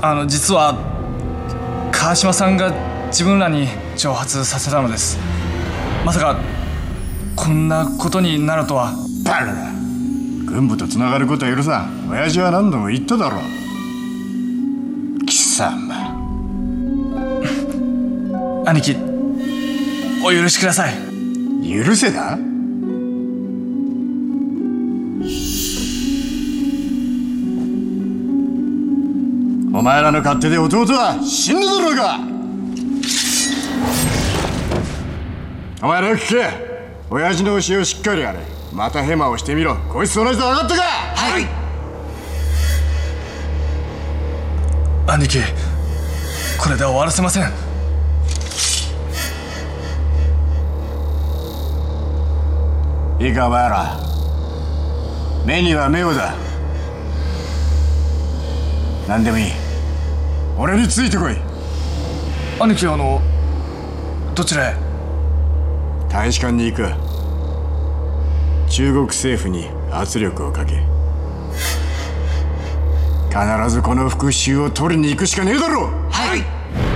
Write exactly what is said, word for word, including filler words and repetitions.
あの実は川島さんが自分らに挑発させたのです。まさかこんなことになるとは。 バカだ。軍部とつながることは許さん。親父は何度も言っただろ。貴様兄貴、お許しください。 許せだ。お前らの勝手で弟は死ぬだろうが。お前らよく聞け。親父の教えをしっかりやれ。またヘマをしてみろ。こいつと同じと分かったか。 はい。 兄貴、これで終わらせません。 いいかお前ら、目には目をだ。何でもいい。俺についてこい。 兄貴、あのどちらへ？ 大使館に行く。中国政府に圧力をかけ、必ずこの復讐を取りに行くしかねえだろう。 はい。